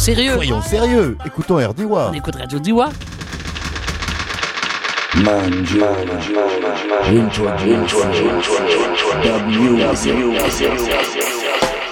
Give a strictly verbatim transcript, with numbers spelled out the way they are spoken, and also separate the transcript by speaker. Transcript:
Speaker 1: sérieux.
Speaker 2: Soyons sérieux, écoutons R D W.
Speaker 1: On écoute Radio Diwa.
Speaker 3: Manjo, introduce, W